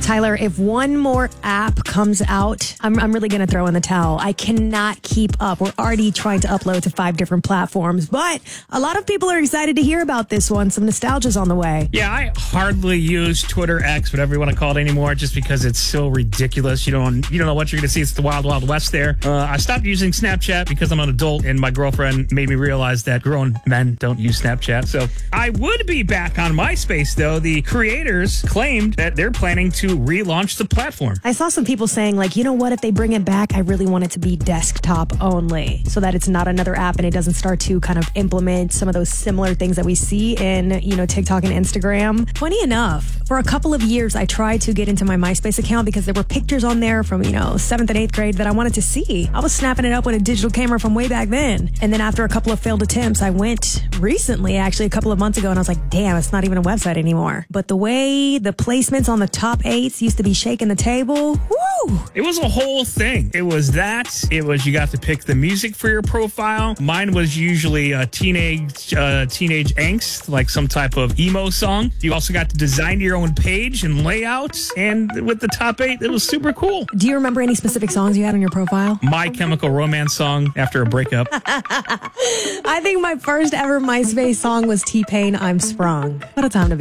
Tyler, if one more app comes out, I'm really going to throw in the towel. I cannot keep up. We're already trying to upload to 5 different platforms, but a lot of people are excited to hear about this one. Some nostalgia's on the way. Yeah, I hardly use Twitter X, whatever you want to call it anymore, just because it's so ridiculous. You don't know what you're going to see. It's the wild, wild west there. I stopped using Snapchat because I'm an adult, and my girlfriend made me realize that grown men don't use Snapchat. So I would be back on MySpace, though. The creators claimed that they're planning to relaunch the platform. I saw some people saying, like, you know what, if they bring it back, I really want it to be desktop only so that it's not another app and it doesn't start to kind of implement some of those similar things that we see in, TikTok and Instagram. Funny enough, for a couple of years, I tried to get into my MySpace account because there were pictures on there from, 7th and 8th grade that I wanted to see. I was snapping it up with a digital camera from way back then. And then after a couple of failed attempts, I went recently, actually a couple of months ago, and I was like, damn, it's not even a website anymore. But the way the placements on the top 8s used to be shaking the table, woo! It was a whole thing. It was you got to pick the music for your profile. Mine was usually a teenage angst, like some type of emo song. You also got to design your own page and layouts. And with the top 8, it was super cool. Do you remember any specific songs you had on your profile? My Chemical Romance song after a breakup. I think my first ever MySpace song was T-Pain, I'm Sprung. What a time to be